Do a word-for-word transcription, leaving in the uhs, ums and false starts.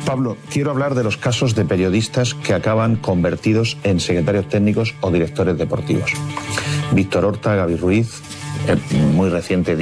Pablo, quiero hablar de los casos de periodistas que acaban convertidos en secretarios técnicos o directores deportivos. Víctor Horta, Gaby Ruiz, muy reciente